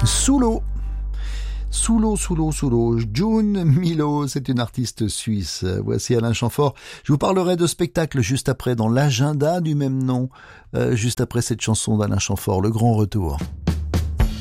Sous l'eau. Sous l'eau. June Milo, c'est une artiste suisse. Voici Alain Chamfort. Je vous parlerai de spectacle juste après dans l'agenda du même nom, juste après cette chanson d'Alain Chamfort, Le Grand Retour.